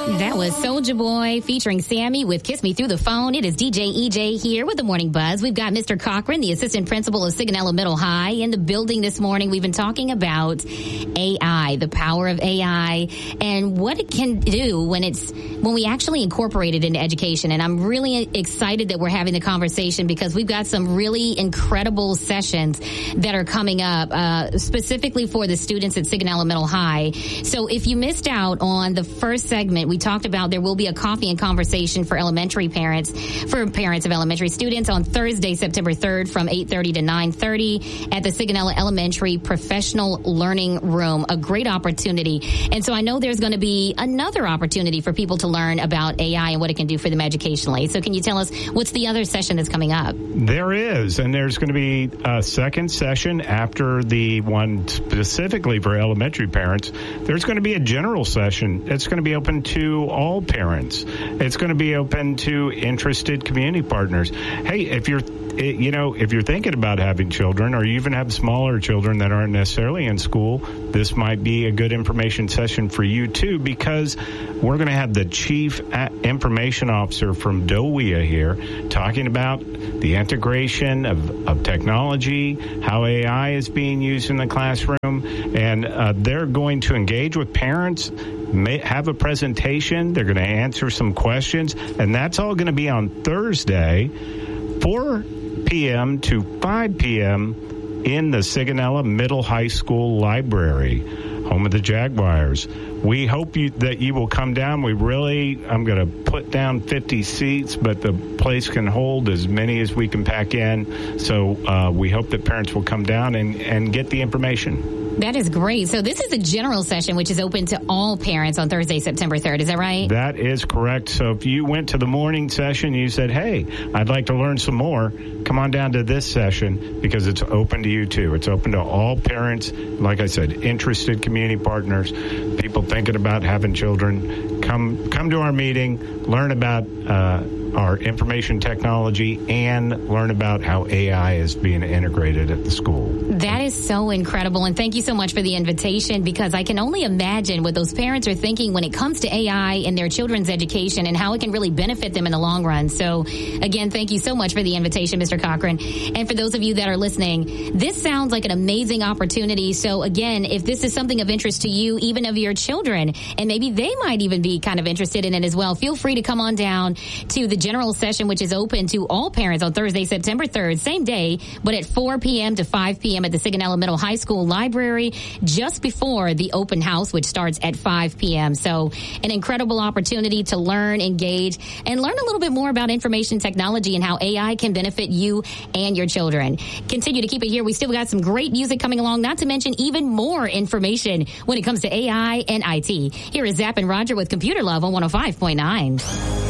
That was Soulja Boy featuring Sammy with Kiss Me Through the Phone. It is DJ EJ here with the Morning Buzz. We've got Mr. Cochran, the assistant principal of Sigonella Middle High, in the building this morning. We've been talking about AI, the power of AI, and what it can do when we actually incorporate it into education. And I'm really excited that we're having the conversation because we've got some really incredible sessions that are coming up, specifically for the students at Sigonella Middle High. So if you missed out on the first segment, we talked about there will be a coffee and conversation for elementary parents, for parents of elementary students on Thursday, September 3rd from 8:30 to 9:30 at the Sigonella Elementary Professional Learning Room. A great opportunity. And so I know there's going to be another opportunity for people to learn about AI and what it can do for them educationally. So can you tell us what's the other session that's coming up? There is, and there's going to be a second session after the one specifically for elementary parents. There's going to be a general session. It's going to be open to all parents. It's going to be open to interested community partners. Hey, if you're thinking about having children or you even have smaller children that aren't necessarily in school, this might be a good information session for you too, because we're going to have the chief information officer from DOWEA here talking about the integration of technology, how AI is being used in the classroom, and they're going to engage with parents, have a presentation, they're going to answer some questions, and that's all going to be on Thursday, 4 p.m. to 5 p.m. in the Sigonella Middle High School Library, home of the Jaguars. We hope that you will come down. I'm going to put down 50 seats, but the place can hold as many as we can pack in. So we hope that parents will come down and get the information. That is great. So this is a general session, which is open to all parents on Thursday, September 3rd. Is that right? That is correct. So if you went to the morning session and you said, hey, I'd like to learn some more, come on down to this session because it's open to you too. It's open to all parents. Like I said, interested community partners, people thinking about having children. Come to our meeting, learn about our information technology, and learn about how AI is being integrated at the school. That is so incredible, and thank you so much for the invitation, because I can only imagine what those parents are thinking when it comes to AI in their children's education and how it can really benefit them in the long run. So, again, thank you so much for the invitation, Mr. Cochran. And for those of you that are listening, this sounds like an amazing opportunity. So, again, if this is something of interest to you, even of your children, and maybe they might even be kind of interested in it as well, feel free to come on down to the general session, which is open to all parents on Thursday, September 3rd, same day, but at 4 p.m. to 5 p.m. at the Sigonella Middle High School Library, just before the open house, which starts at 5 p.m. So an incredible opportunity to learn, engage, and learn a little bit more about information technology and how AI can benefit you and your children. Continue to keep it here. We still got some great music coming along, not to mention even more information when it comes to AI and IT. Here is Zapp and Roger with Computer Love on 105.9.